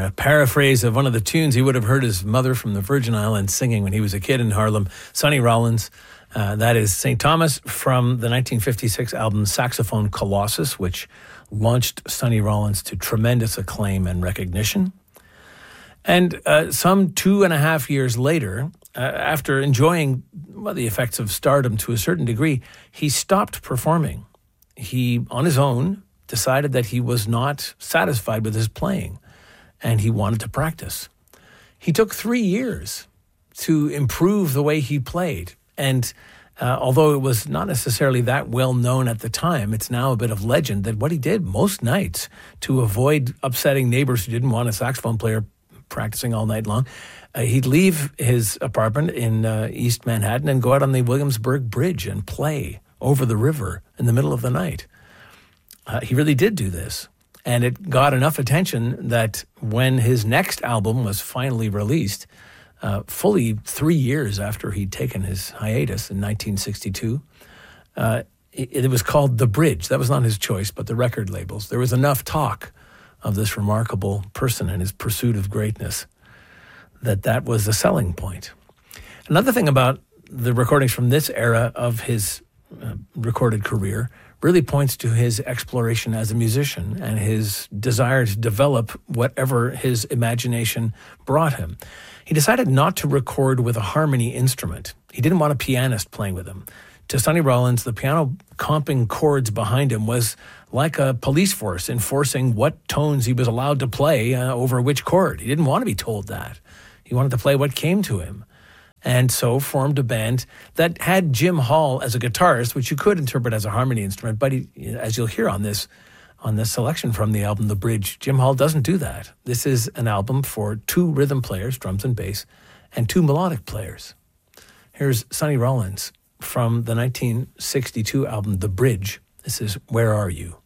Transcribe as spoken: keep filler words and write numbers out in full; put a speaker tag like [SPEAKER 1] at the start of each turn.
[SPEAKER 1] a paraphrase of one of the tunes he would have heard his mother from the Virgin Islands singing when he was a kid in Harlem, Sonny Rollins. Uh, that is Saint Thomas from the nineteen fifty-six album Saxophone Colossus, which launched Sonny Rollins to tremendous acclaim and recognition. And uh, some two and a half years later, uh, after enjoying well, the effects of stardom to a certain degree, he stopped performing. He, on his own, decided that he was not satisfied with his playing, and he wanted to practice. He took three years to improve the way he played. And uh, although it was not necessarily that well known at the time, it's now a bit of legend that what he did most nights to avoid upsetting neighbors who didn't want a saxophone player practicing all night long, uh, he'd leave his apartment in uh, East Manhattan and go out on the Williamsburg Bridge and play over the river in the middle of the night. Uh, he really did do this. And it got enough attention that when his next album was finally released, Uh, fully three years after he'd taken his hiatus in nineteen sixty-two. Uh, it, it was called The Bridge. That was not his choice, but the record labels. There was enough talk of this remarkable person and his pursuit of greatness that that was the selling point. Another thing about the recordings from this era of his uh, recorded career really points to his exploration as a musician and his desire to develop whatever his imagination brought him. He decided not to record with a harmony instrument. He didn't want a pianist playing with him. To Sonny Rollins, the piano comping chords behind him was like a police force enforcing what tones he was allowed to play uh, over which chord. He didn't want to be told that. He wanted to play what came to him. And so formed a band that had Jim Hall as a guitarist, which you could interpret as a harmony instrument. But he, as you'll hear on this on this selection from the album The Bridge, Jim Hall doesn't do that. This is an album for two rhythm players, drums and bass, and two melodic players. Here's Sonny Rollins from the nineteen sixty-two album The Bridge. This is Where Are You?